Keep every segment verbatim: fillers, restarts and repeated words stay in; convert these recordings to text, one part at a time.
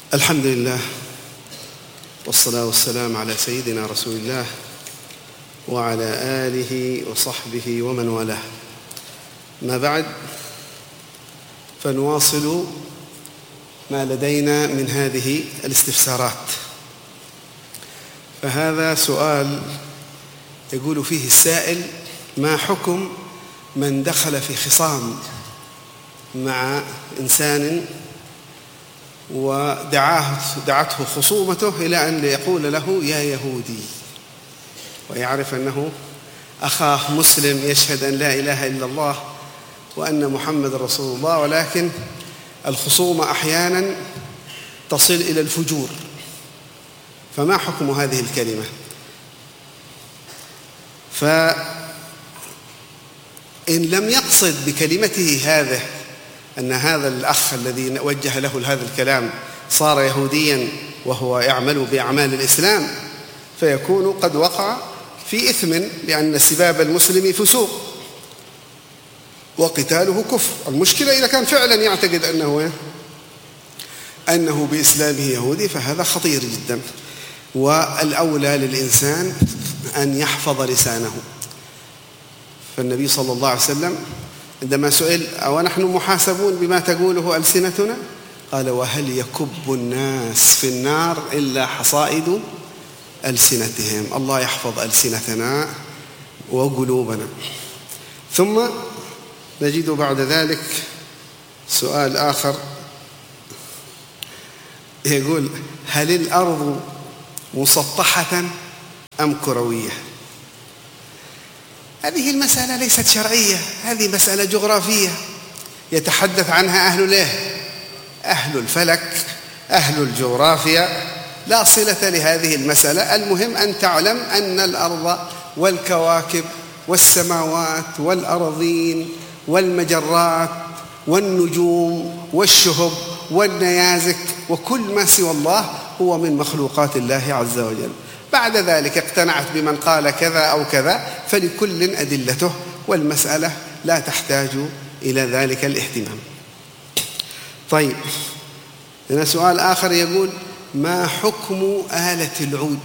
الحمد لله والصلاة والسلام على سيدنا رسول الله وعلى آله وصحبه ومن والاه. ما بعد، فنواصل ما لدينا من هذه الاستفسارات. فهذا سؤال يقول فيه السائل: ما حكم من دخل في خصام مع إنسان ودعاه دعته خصومته إلى أن يقول له يا يهودي، ويعرف أنه أخاه مسلم يشهد أن لا إله إلا الله وأن محمد رسول الله، ولكن الخصومة أحيانا تصل إلى الفجور، فما حكم هذه الكلمة؟ فإن لم يقصد بكلمته هذا أن هذا الأخ الذي وجه له هذا الكلام صار يهوديا وهو يعمل بأعمال الإسلام، فيكون قد وقع في إثم، لأن سباب المسلم فسوق وقتاله كفر. المشكلة إذا كان فعلا يعتقد أنه أنه بإسلامه يهودي، فهذا خطير جدا، والأولى للإنسان أن يحفظ لسانه. فالنبي صلى الله عليه وسلم عندما سئل: أو نحن محاسبون بما تقوله ألسنتنا؟ قال: وهل يكب الناس في النار إلا حصائد ألسنتهم. الله يحفظ ألسنتنا وقلوبنا. ثم نجد بعد ذلك سؤال آخر يقول: هل الأرض مسطحة أم كروية؟ هذه المسألة ليست شرعية، هذه مسألة جغرافية يتحدث عنها أهل الايه؟ أهل الفلك، أهل الجغرافيا، لا صلة لهذه المسألة. المهم أن تعلم أن الأرض والكواكب والسماوات والأرضين والمجرات والنجوم والشهب والنيازك وكل ما سوى الله هو من مخلوقات الله عز وجل. بعد ذلك اقتنعت بمن قال كذا أو كذا، فلكل أدلته، والمسألة لا تحتاج إلى ذلك الاهتمام. طيب، هنا سؤال آخر يقول: ما حكم آلة العود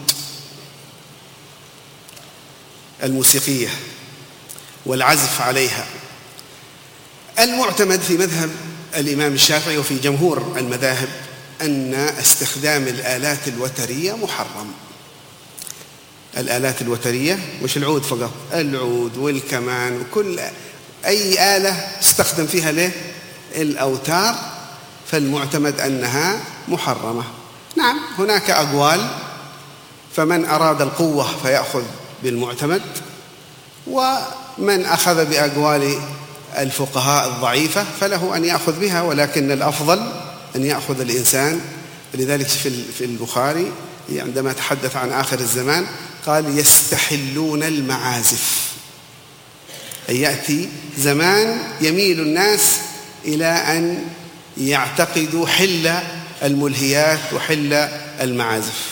الموسيقية والعزف عليها؟ المعتمد في مذهب الإمام الشافعي وفي جمهور المذاهب أن استخدام الآلات الوترية محرم. الآلات الوترية مش العود فقط، العود والكمان وكل أي آلة استخدم فيها له الأوتار، فالمعتمد أنها محرمة. نعم، هناك أقوال، فمن أراد القوة فيأخذ بالمعتمد، ومن أخذ بأقوال الفقهاء الضعيفة فله أن يأخذ بها، ولكن الأفضل أن يأخذ الإنسان. لذلك في البخاري عندما تحدث عن آخر الزمان قال: يستحلون المعازف، أي يأتي زمان يميل الناس إلى أن يعتقدوا حل الملهيات وحل المعازف.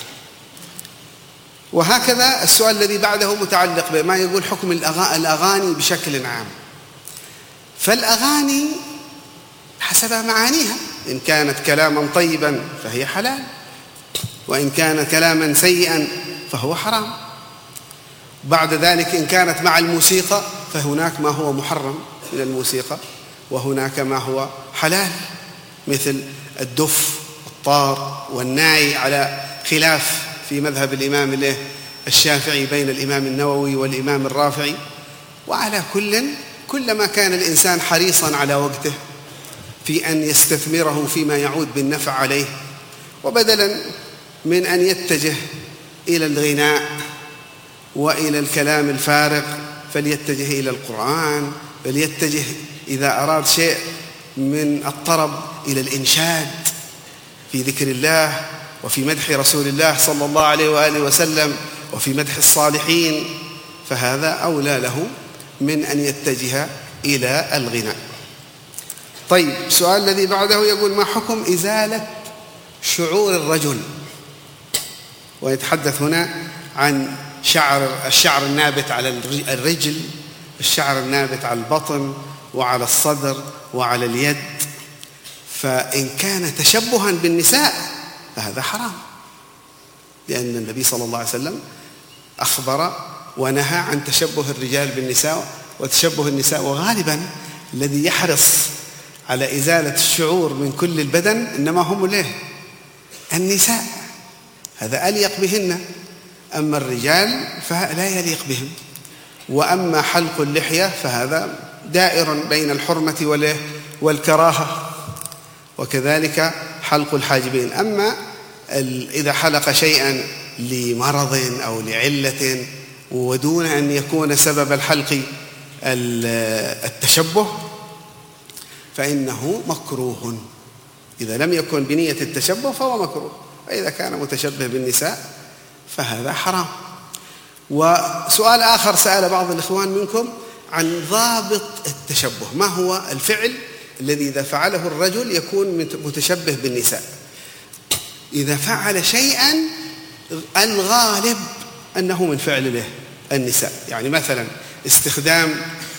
وهكذا السؤال الذي بعده متعلق بما يقول حكم الأغاني بشكل عام. فالأغاني حسب معانيها، إن كانت كلاما طيبا فهي حلال، وإن كان كلاما سيئا فهو حرام. بعد ذلك إن كانت مع الموسيقى فهناك ما هو محرم من الموسيقى، وهناك ما هو حلال مثل الدف والطار والناي، على خلاف في مذهب الإمام الشافعي بين الإمام النووي والإمام الرافعي. وعلى كل كلما كان الإنسان حريصا على وقته في أن يستثمره فيما يعود بالنفع عليه، وبدلا من أن يتجه إلى الغناء وإلى الكلام الفارغ فليتجه إلى القرآن، فليتجه إذا أراد شيء من الطرب إلى الإنشاد في ذكر الله وفي مدح رسول الله صلى الله عليه وآله وسلم وفي مدح الصالحين، فهذا أولى له من أن يتجه إلى الغناء. طيب، السؤال الذي بعده يقول: ما حكم إزالة شعور الرجل؟ ويتحدث هنا عن شعر الشعر النابت على الرجل، الشعر النابت على البطن وعلى الصدر وعلى اليد. فإن كان تشبها بالنساء فهذا حرام، لأن النبي صلى الله عليه وسلم أخبر ونهى عن تشبه الرجال بالنساء وتشبه النساء، وغالبا الذي يحرص على إزالة الشعور من كل البدن إنما هم ليه النساء، هذا أليق بهن، أما الرجال فلا يليق بهم. وأما حلق اللحية فهذا دائر بين الحرمة والكراهة، وكذلك حلق الحاجبين. أما إذا حلق شيئا لمرض أو لعلة ودون أن يكون سبب الحلق التشبه فإنه مكروه، إذا لم يكن بنية التشبه فهو مكروه، وإذا كان متشبه بالنساء فهذا حرام. وسؤال آخر سأل بعض الإخوان منكم عن ضابط التشبه، ما هو الفعل الذي إذا فعله الرجل يكون متشبه بالنساء؟ إذا فعل شيئا الغالب أنه من فعل له النساء، يعني مثلا استخدام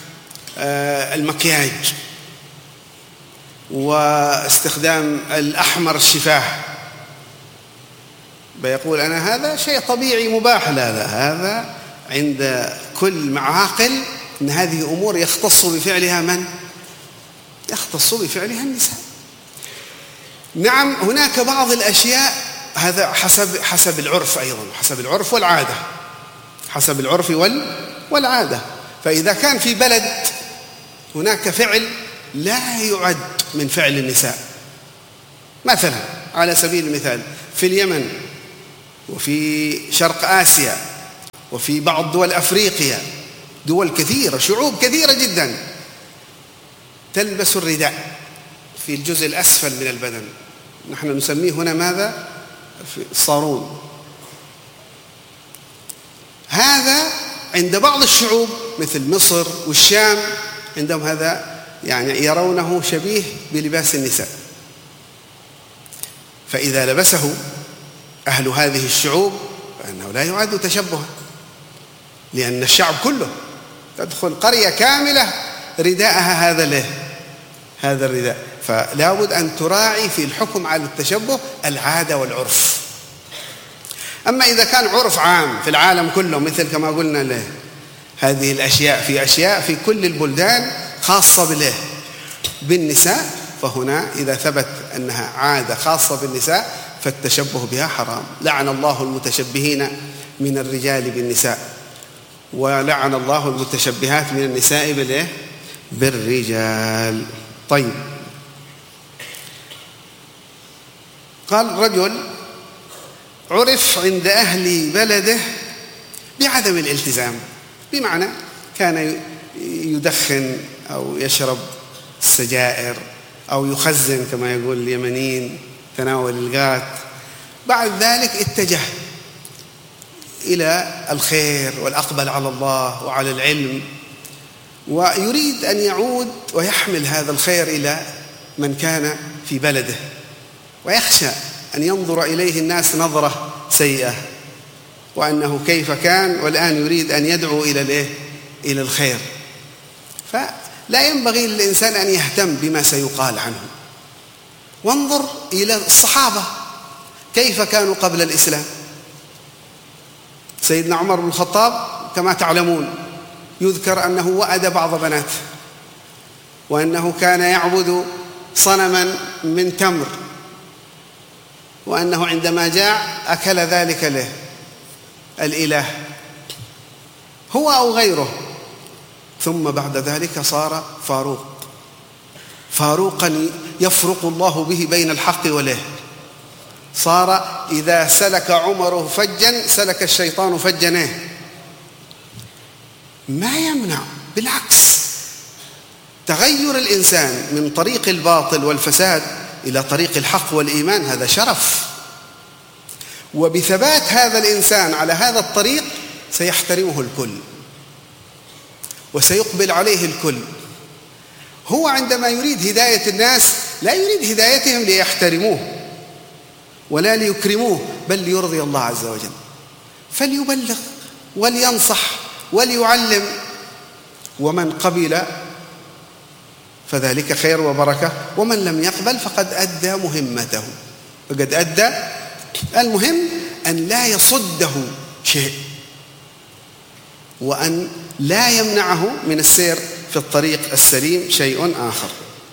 المكياج واستخدام الأحمر الشفاه، بيقول أنا هذا شيء طبيعي مباح. لا لا، هذا عند كل معاقل أن هذه أمور يختص بفعلها من؟ يختص بفعلها النساء. نعم هناك بعض الأشياء هذا حسب حسب العرف، أيضا حسب العرف والعادة، حسب العرف والعادة. فإذا كان في بلد هناك فعل لا يعد من فعل النساء، مثلا على سبيل المثال في اليمن وفي شرق آسيا وفي بعض دول أفريقيا، دول كثيرة، شعوب كثيرة جدا تلبس الرداء في الجزء الأسفل من البدن، نحن نسميه هنا ماذا؟ في الصارون. هذا عند بعض الشعوب مثل مصر والشام عندهم هذا يعني يرونه شبيه بلباس النساء، فإذا لبسه أهل هذه الشعوب فإنه لا يعد تشبها، لأن الشعب كله تدخل قرية كاملة رداءها هذا له هذا الرداء. فلا بد أن تراعي في الحكم على التشبه العادة والعرف. أما إذا كان عرف عام في العالم كله مثل كما قلنا له هذه الأشياء، في أشياء في كل البلدان خاصة بله بالنساء، فهنا إذا ثبت أنها عادة خاصة بالنساء فالتشبه بها حرام. لعن الله المتشبهين من الرجال بالنساء، ولعن الله المتشبهات من النساء بالإيه؟ بالرجال. طيب، قال رجل عرف عند أهل بلده بعدم الالتزام، بمعنى كان يدخن أو يشرب السجائر أو يخزن كما يقول اليمنيين تناول الغات، بعد ذلك اتجه إلى الخير والأقبل على الله وعلى العلم، ويريد أن يعود ويحمل هذا الخير إلى من كان في بلده، ويخشى أن ينظر إليه الناس نظرة سيئة وأنه كيف كان، والآن يريد أن يدعو إلى الإيه؟ إلى الخير. فلا ينبغي للإنسان أن يهتم بما سيقال عنه. وانظر إلى الصحابة كيف كانوا قبل الإسلام. سيدنا عمر بن الخطاب كما تعلمون يذكر أنه وأد بعض بناته، وأنه كان يعبد صنما من تمر، وأنه عندما جاع أكل ذلك له الإله هو أو غيره، ثم بعد ذلك صار فاروق، فاروقا يفرق الله به بين الحق وله. صار إذا سلك عمر فجا سلك الشيطان فجناه، ما يمنع، بالعكس، تغير الإنسان من طريق الباطل والفساد إلى طريق الحق والإيمان هذا شرف، وبثبات هذا الإنسان على هذا الطريق سيحترمه الكل وسيقبل عليه الكل. هو عندما يريد هداية الناس لا يريد هدايتهم ليحترموه ولا ليكرموه، بل ليرضي الله عز وجل، فليبلغ ولينصح وليعلم، ومن قبل فذلك خير وبركة، ومن لم يقبل فقد أدى مهمته، فقد أدى المهم أن لا يصده شيء، وأن لا يمنعه من السير في الطريق السليم شيء آخر.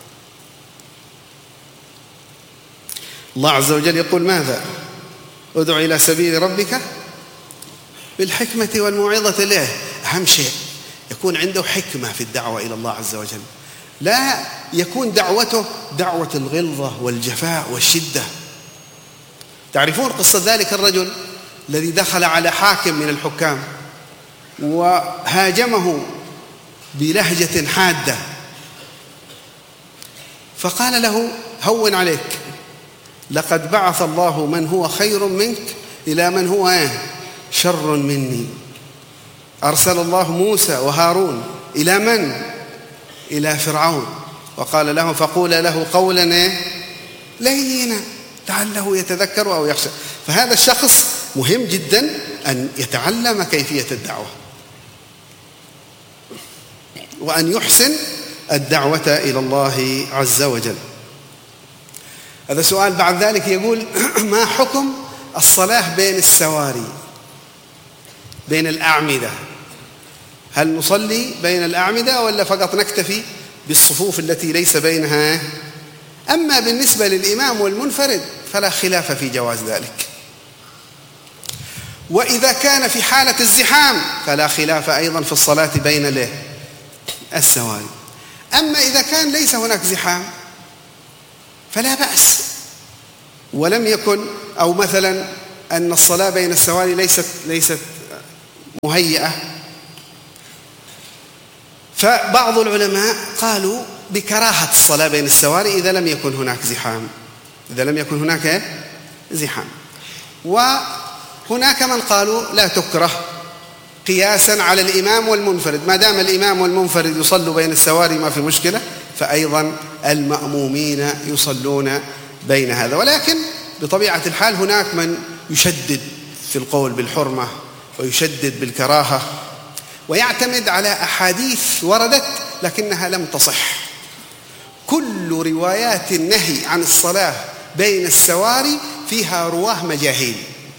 الله عز وجل يقول ماذا؟ ادع إلى سبيل ربك بالحكمة والموعظة. له أهم شيء يكون عنده حكمة في الدعوة إلى الله عز وجل، لا يكون دعوته دعوة الغلظة والجفاء والشدة. تعرفون قصة ذلك الرجل الذي دخل على حاكم من الحكام وهاجمه بلهجة حادة، فقال له هون عليك، لقد بعث الله من هو خير منك إلى من هو شر مني. أرسل الله موسى وهارون إلى من؟ إلى فرعون، وقال له فقول له قولا لينا لعله يتذكر أو يخشى. فهذا الشخص مهم جدا أن يتعلم كيفية الدعوة وأن يحسن الدعوة إلى الله عز وجل. هذا سؤال. بعد ذلك يقول ما حكم الصلاة بين السواري، بين الأعمدة؟ هل نصلي بين الأعمدة ولا فقط نكتفي بالصفوف التي ليس بينها؟ أما بالنسبة للإمام والمنفرد فلا خلاف في جواز ذلك، وإذا كان في حالة الزحام فلا خلاف أيضا في الصلاة بين السواري. أما إذا كان ليس هناك زحام فلا بأس، ولم يكن أو مثلا أن الصلاة بين السواري ليست ليست مهيئة، فبعض العلماء قالوا بكراهة الصلاة بين السواري إذا لم يكن هناك زحام، إذا لم يكن هناك زحام. وهناك من قالوا لا تكره قياسا على الإمام والمنفرد، ما دام الإمام والمنفرد يصلوا بين السواري ما في مشكلة، فأيضا المأمومين يصلون بين هذا. ولكن بطبيعة الحال هناك من يشدد في القول بالحرمة ويشدد بالكراهة ويعتمد على أحاديث وردت لكنها لم تصح. كل روايات النهي عن الصلاة بين السواري فيها رواه مجاهيل،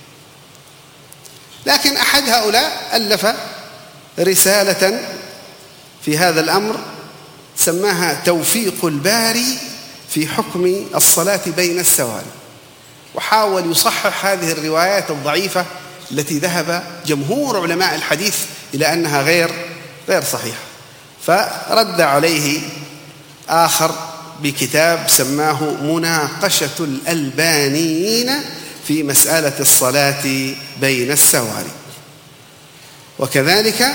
لكن أحد هؤلاء ألف رسالة في هذا الأمر سماها توفيق الباري في حكم الصلاة بين السواري، وحاول يصحح هذه الروايات الضعيفة التي ذهب جمهور علماء الحديث إلى أنها غير غير صحيحة. فرد عليه آخر بكتاب سماه مناقشة الألبانيين في مسألة الصلاة بين السواري. وكذلك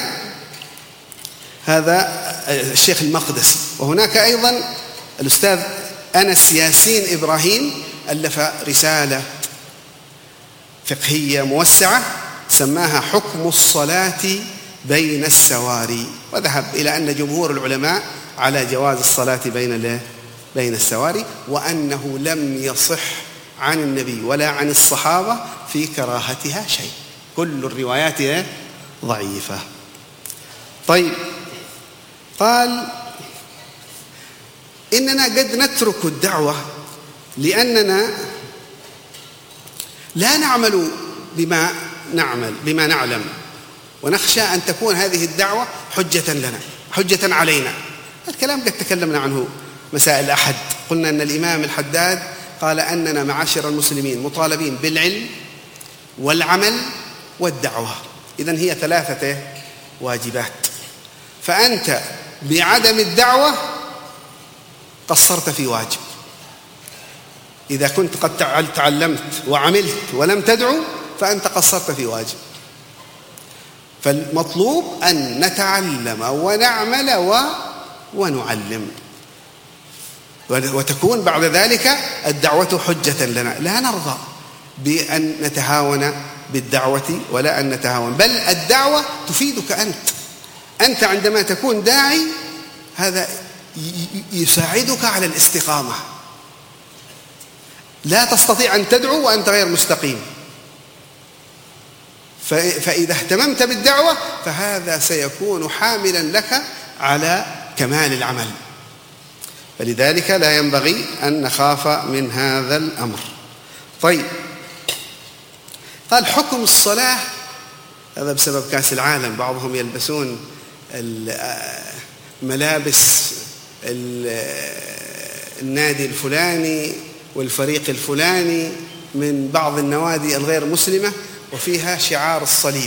هذا الشيخ المقدسي. وهناك أيضا الأستاذ أنس ياسين إبراهيم ألف رسالة فقهية موسعة سماها حكم الصلاة بين السواري، وذهب إلى أن جمهور العلماء على جواز الصلاة بين بين السواري، وأنه لم يصح عن النبي ولا عن الصحابة في كراهتها شيء، كل الروايات ضعيفة. طيب، قال إننا قد نترك الدعوة لأننا لا نعمل بما نعمل بما نعلم، ونخشى أن تكون هذه الدعوة حجة لنا حجة علينا. الكلام قد تكلمنا عنه مساء الأحد، قلنا أن الإمام الحداد قال أننا معاشر المسلمين مطالبين بالعلم والعمل والدعوة، إذن هي ثلاثة واجبات. فأنت بعدم الدعوة قصرت في واجب. إذا كنت قد تعلمت وعملت ولم تدعو فأنت قصرت في واجب. فالمطلوب أن نتعلم ونعمل و... ونعلم، وتكون بعد ذلك الدعوة حجة لنا. لا نرضى بأن نتهاون بالدعوة ولا أن نتهاون، بل الدعوة تفيدك أنت. أنت عندما تكون داعي هذا يساعدك على الاستقامة. لا تستطيع أن تدعو وأنت غير مستقيم، فإذا اهتممت بالدعوة فهذا سيكون حاملا لك على كمال العمل. فلذلك لا ينبغي أن نخاف من هذا الأمر. طيب، قال حكم الصلاة، هذا بسبب كأس العالم بعضهم يلبسون ملابس النادي الفلاني والفريق الفلاني من بعض النوادي الغير مسلمة وفيها شعار الصليب،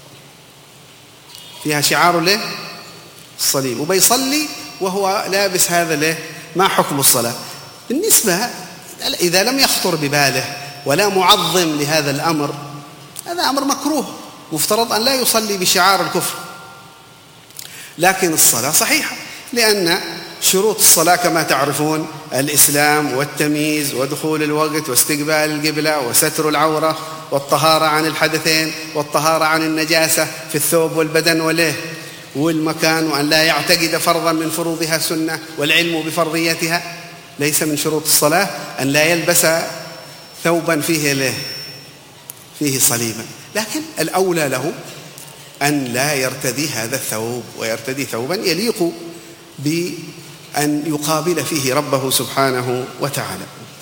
فيها شعار له الصليب، وبيصلي وهو لابس هذا له. ما حكم الصلاة؟ بالنسبة إذا لم يخطر بباله ولا معظم لهذا الأمر، هذا أمر مكروه، مفترض أن لا يصلي بشعار الكفر. لكن الصلاة صحيحة، لأن شروط الصلاة كما تعرفون الإسلام والتمييز ودخول الوقت واستقبال القبلة وستر العورة والطهارة عن الحدثين والطهارة عن النجاسة في الثوب والبدن وله والمكان، وأن لا يعتقد فرضا من فروضها سنة، والعلم بفرضيتها. ليس من شروط الصلاة أن لا يلبس ثوبا فيه له فيه صليبا، لكن الأولى له أن لا يرتدي هذا الثوب، ويرتدي ثوبا يليق بأن يقابل فيه ربه سبحانه وتعالى.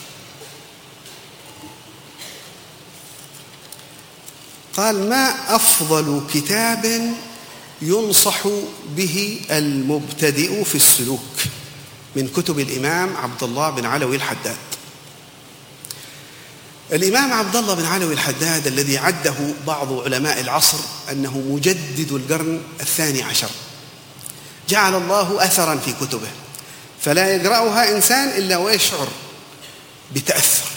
قال ما أفضل كتاب ينصح به المبتدئ في السلوك؟ من كتب الإمام عبد الله بن علوي الحداد. الإمام عبد الله بن علوي الحداد الذي عده بعض علماء العصر أنه مجدد القرن الثاني عشر، جعل الله أثرا في كتبه، فلا يقرأها إنسان إلا ويشعر بتأثر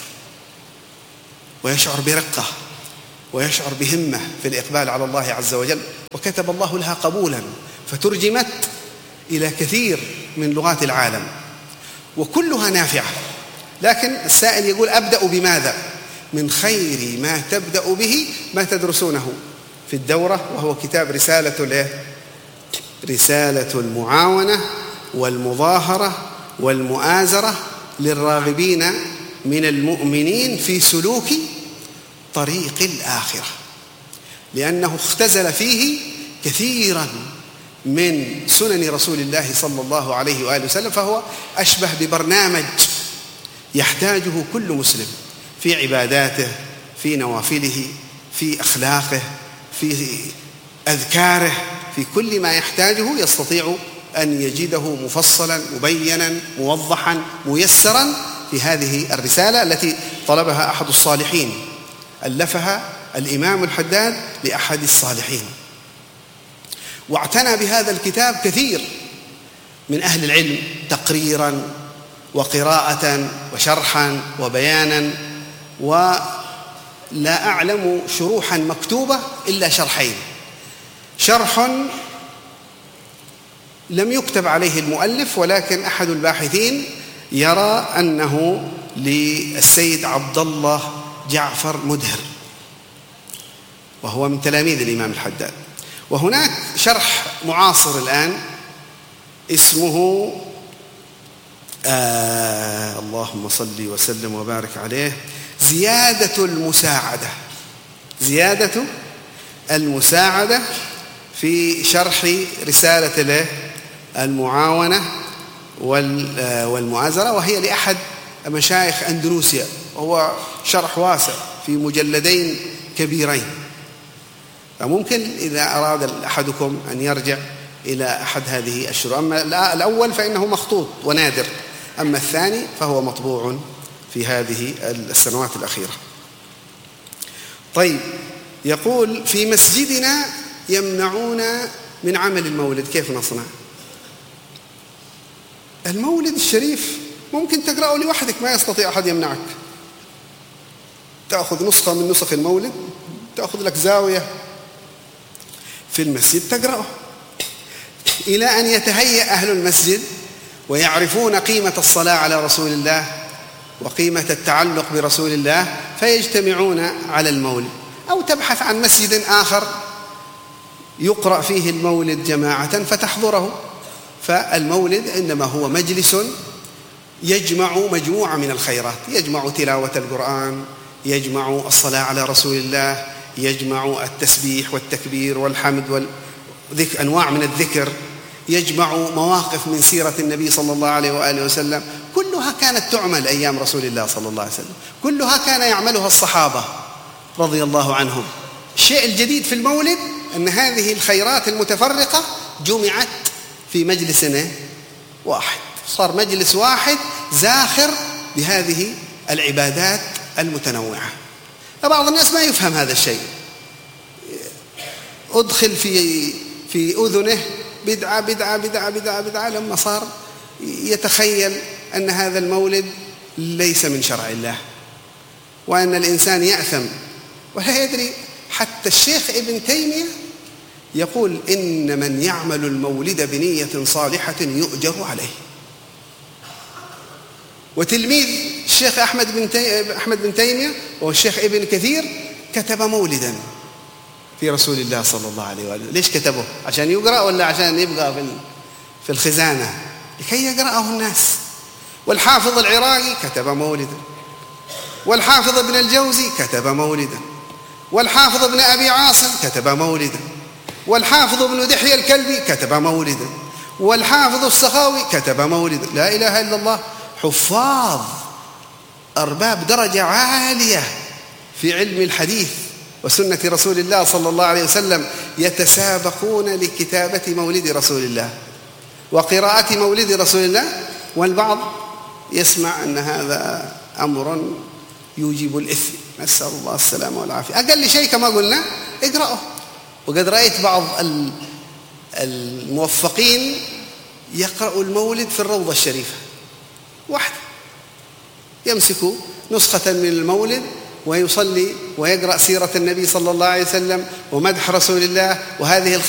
ويشعر برقة ويشعر بهمة في الإقبال على الله عز وجل، وكتب الله لها قبولا فترجمت إلى كثير من لغات العالم وكلها نافعة. لكن السائل يقول أبدأ بماذا؟ من خير ما تبدأ به ما تدرسونه في الدورة، وهو كتاب رسالة رسالة المعاونة والمظاهرة والمؤازرة للراغبين من المؤمنين في سلوك طريق الآخرة، لأنه اختزل فيه كثيرا من سنن رسول الله صلى الله عليه وآله وسلم، فهو أشبه ببرنامج يحتاجه كل مسلم في عباداته، في نوافله، في أخلاقه، في أذكاره، في كل ما يحتاجه يستطيع أن يجده مفصلا مبينا موضحا ميسرا في هذه الرسالة التي طلبها أحد الصالحين، ألفها الإمام الحداد لأحد الصالحين، واعتنى بهذا الكتاب كثير من أهل العلم تقريرا وقراءة وشرحا وبيانا، ولا أعلم شروحا مكتوبة إلا شرحين. شرح لم يكتب عليه المؤلف، ولكن أحد الباحثين يرى أنه للسيد عبد الله جعفر مدهر، وهو من تلاميذ الإمام الحداد. وهناك شرح معاصر الآن اسمه آه اللهم صل وسلم وبارك عليه زيادة المساعدة زيادة المساعدة في شرح رسالة له المعاونة والمؤازرة، وهي لأحد مشايخ أندونيسيا، وهو شرح واسع في مجلدين كبيرين، فممكن إذا أراد أحدكم أن يرجع إلى أحد هذه الشروح. أما الأول فإنه مخطوط ونادر، أما الثاني فهو مطبوع في هذه السنوات الأخيرة. طيب، يقول في مسجدنا يمنعون من عمل المولد، كيف نصنع؟ المولد الشريف ممكن تقرأه لوحدك، ما يستطيع أحد يمنعك. تأخذ نسخة من نسخ المولد، تأخذ لك زاوية في المسجد تقرأه، إلى أن يتهيأ أهل المسجد ويعرفون قيمة الصلاة على رسول الله وقيمة التعلق برسول الله فيجتمعون على المولد، أو تبحث عن مسجد آخر يقرأ فيه المولد جماعة فتحضره. فالمولد إنما هو مجلس يجمع مجموعة من الخيرات، يجمع تلاوة القرآن، يجمع الصلاة على رسول الله، يجمع التسبيح والتكبير والحمد وأنواع من الذكر، يجمع مواقف من سيرة النبي صلى الله عليه وآله وسلم، كلها كانت تعمل أيام رسول الله صلى الله عليه وسلم، كلها كان يعملها الصحابة رضي الله عنهم. الشيء الجديد في المولد أن هذه الخيرات المتفرقة جمعت في مجلس واحد، صار مجلس واحد زاخر بهذه العبادات المتنوعة. بعض الناس ما يفهم هذا الشيء، أدخل في في أذنه بدعة بدعة بدعة بدعة بدعة، لما صار يتخيل أن هذا المولد ليس من شرع الله وأن الإنسان يأثم ولا يدري. حتى الشيخ ابن تيمية يقول إن من يعمل المولد بنية صالحة يؤجر عليه. وتلميذ الشيخ أحمد بن تي... أحمد بن تيمية والشيخ ابن كثير كتب مولدا في رسول الله صلى الله عليه وآله. ليش كتبه؟ عشان يقرأ ولا عشان يبقى في في الخزانة؟ لكي يقرأه الناس. والحافظ العراقي كتب مولدا، والحافظ ابن الجوزي كتب مولدا، والحافظ ابن أبي عاصم كتب مولدا، والحافظ ابن دحية الكلبي كتب مولدا، والحافظ السخاوي كتب مولدا. لا إله إلا الله، حفاظ أرباب درجة عالية في علم الحديث وسنة رسول الله صلى الله عليه وسلم يتسابقون لكتابة مولد رسول الله وقراءة مولد رسول الله. والبعض يسمع أن هذا أمر يوجب الإثم، نسأل الله السلامة والعافية. أقل شيء كما قلنا اقرأه. وقد رأيت بعض الموفقين يقرأ المولد في الروضة الشريفة واحد، يمسك نسخة من المولد ويصلي ويقرأ سيرة النبي صلى الله عليه وسلم ومدح رسول الله وهذه